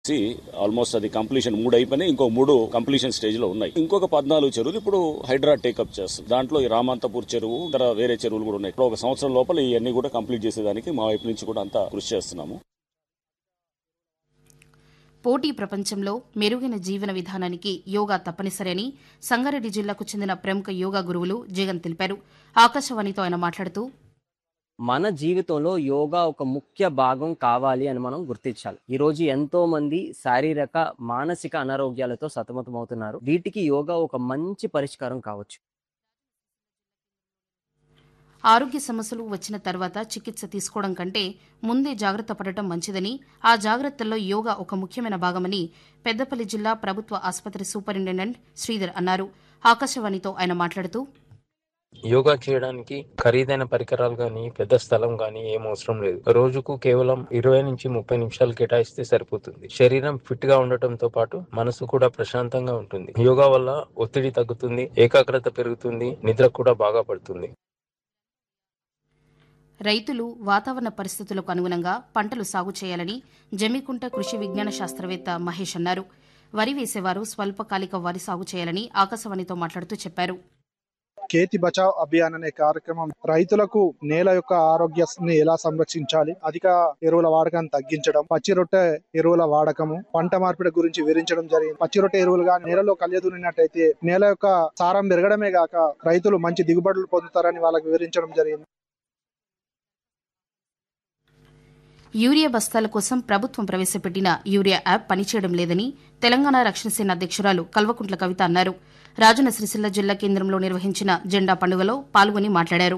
Almost అది completion 3 అయిపోయినాయి. ఇంకో 3 కంప్లీషన్ స్టేజ్ లో ఉన్నాయి. ఇంకొక 14 చెరువులు ఇప్పుడు హైడ్రా టేకప్ చేస్తుంది. దాంట్లో ఈ రామంతపూర్ చెరువు, ఇతర వేరే చెరువులు కూడా ఉన్నాయి. ఒక సంవత్సరం లోపల ఇవన్నీ కూడా కంప్లీట్ చేసేదానికి మా వైపు నుంచి కూడా అంతా కృషి చేస్తున్నాము. పోటీ ప్రపంచంలో మెరుగైన జీవన విధానానికి యోగా తప్పనిసరి అని సంగారెడ్డి జిల్లాకు చెందిన ప్రముఖ యోగా గురువులు జగన్ తెలిపారు. ఆకాశవాణితో ఆయన మాట్లాడుతూ, మన జీవితంలో యోగా ఒక ముఖ్య భాగం కావాలి అని మనం గుర్తించాలి. ఈ రోజు ఎంతో మంది శారీరక మానసిక అనారోగ్యాలతో సతమతమవుతున్నారు. వీటికి యోగా ఒక మంచి పరిష్కారం కావచ్చు. ఆరోగ్య సమస్యలు వచ్చిన తర్వాత చికిత్స తీసుకోవడం కంటే ముందే జాగ్రత్త పడటం మంచిదని, ఆ జాగ్రత్తల్లో యోగా ఒక ముఖ్యమైన భాగమని పెద్దపల్లి జిల్లా ప్రభుత్వ ఆసుపత్రి సూపరింటెండెంట్ శ్రీధర్ అన్నారు. ఆకాశవాణితో ఆయన మాట్లాడుతూ, యోగా చేయడానికి ఖరీదైన పరికరాలు గాని పెద్ద స్థలం గాని ఏం అవసరం లేదు. రోజుకు కేవలం 20 నుంచి 30 నిమిషాలు కేటాయిస్తే సరిపోతుంది. శరీరం ఫిట్ గా ఉండటంతో పాటు మనసు కూడా ప్రశాంతంగా ఉంటుంది. యోగా వల్ల ఒత్తిడి తగ్గుతుంది, ఏకాగ్రత పెరుగుతుంది, నిద్ర కూడా బాగా పడుతుంది. రైతులు వాతావరణ పరిస్థితులకు అనుగుణంగా పంటలు సాగు చేయాలని జమ్మికుంట కృషి విజ్ఞాన శాస్త్రవేత్త మహేష్ అన్నారు. వరి వేసేవారు స్వల్పకాలిక వరి సాగు చేయాలని ఆకాశవాణితో మాట్లాడుతూ చెప్పారు. ఖేతి బచావ్ అభియాన్ అనే కార్యక్రమం రైతులకు నేల యొక్క ఆరోగ్యాన్ని ఎలా సంరక్షించాలి, అధిక ఎరువుల వాడకాన్ని తగ్గించడం, పచ్చి రొట్టె ఎరువుల వాడకము, పంట మార్పిడి గురించి వివరించడం జరిగింది. పచ్చి రొట్టె ఎరువులుగా నేలలో కలియదున్నట్టయితే నేల యొక్క సారం పెరగడమే గాక రైతులు మంచి దిగుబడులు పొందుతారని వాళ్ళకి వివరించడం జరిగింది. యూరియా బస్తాల కోసం ప్రభుత్వం ప్రవేశపెట్టిన యూరియా యాప్ పనిచేయడం లేదని తెలంగాణ రక్షణ సేన అధ్యక్షురాలు కల్వకుంట్ల కవిత అన్నారు. రాజన్న సిరిసిల్ల జిల్లా కేంద్రంలో నిర్వహించిన జెండా పండుగలో పాల్గొని మాట్లాడారు.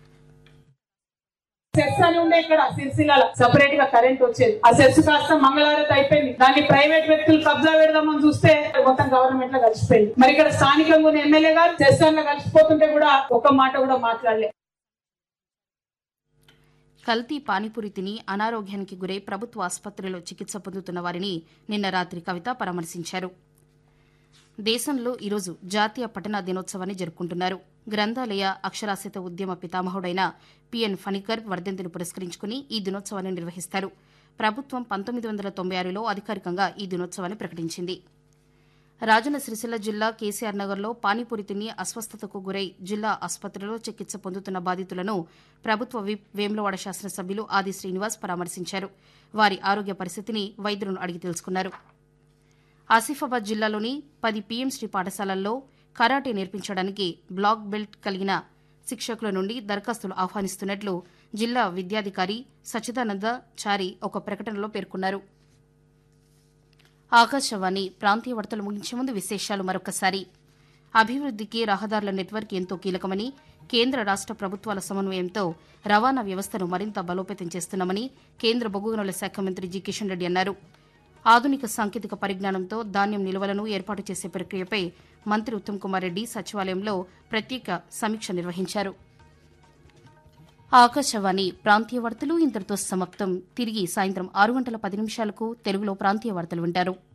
సెస్ అని ఉండే ఇక్కడ సిరిసిల్లలో సెపరేట్ గా కరెంట్ వచ్చేది. ఆ సెస్ కాస్త మంగళవారం అయిపోయింది. దాన్ని ప్రైవేట్ వ్యక్తులు కబ్జా పెడదామని చూస్తే మొత్తం గవర్నమెంట్ లో కలిసిపోయింది. మరి ఇక్కడ స్థానికంగా ఉన్న ఎమ్మెల్యే గారు సెస్ లో కలిసిపోతుంటే కూడా ఒక్క మాట కూడా మాట్లాడలే. కల్తీ పానీపూరి తిని అనారోగ్యానికి గురై ప్రభుత్వ ఆసుపత్రిలో చికిత్స పొందుతున్న వారిని నిన్న రాత్రి కవిత పరామర్శించారు. దేశంలో ఈరోజు జాతీయ పఠన దినోత్సవాన్ని జరుపుకుంటున్నారు. గ్రంథాలయ అక్షరాస్యత ఉద్యమ పితామహుడైన పిఎన్ ఫణికర్ వర్ధంతిని పురస్కరించుకుని ఈ దినోత్సవాన్ని నిర్వహిస్తారు. ప్రభుత్వం 1996లో అధికారికంగా ఈ దినోత్సవాన్ని ప్రకటించింది. రాజన్న సిరిసిల్ల జిల్లా కేసీఆర్ నగర్లో పానీపూరి తిని అస్వస్థతకు గురై జిల్లా ఆసుపత్రిలో చికిత్స పొందుతున్న బాధితులను ప్రభుత్వ విప్ వేములవాడ శాసనసభ్యులు ఆది శ్రీనివాస్ పరామర్శించారు. వారి ఆరోగ్య పరిస్థితిని వైద్యులను అడిగి తెలుసుకున్నారు. ఆసిఫాబాద్ జిల్లాలోని 10 పీఎంశ్రీ పాఠశాలల్లో కరాటే నేర్పించడానికి బ్లాక్ బెల్ట్ కలిగిన శిక్షకుల నుండి దరఖాస్తులు ఆహ్వానిస్తున్నట్లు జిల్లా విద్యాధికారి సచ్చిదానంద చారి ఒక ప్రకటనలో పేర్కొన్నారు. ఆకాశవాణి ప్రాంతీయ వార్తలు ముగించే ముందు విశేషాలు మరొకసారి. అభివృద్దికి రహదారుల నెట్వర్క్ ఎంతో కీలకమని, కేంద్ర రాష్ట ప్రభుత్వాల సమన్వయంతో రవాణా వ్యవస్థను మరింత బలోపేతం చేస్తున్నామని కేంద్ర బొగ్గు గనుల శాఖ మంత్రి జి కిషన్ రెడ్డి అన్నారు. ఆధునిక సాంకేతిక పరిజ్ఞానంతో ధాన్యం నిల్వలను ఏర్పాటు చేసే ప్రక్రియపై మంత్రి ఉత్తమ్ కుమార్ రెడ్డి సచివాలయంలో ప్రత్యేక సమీక్ష నిర్వహించారు. ఆకాశవాణి ప్రాంతీయ వార్తలు ఇంతటితో సమాప్తం. తిరిగి సాయంత్రం 6 గంటల 10 నిమిషాలకు తెలుగులో ప్రాంతీయ వార్తలు వింటారు.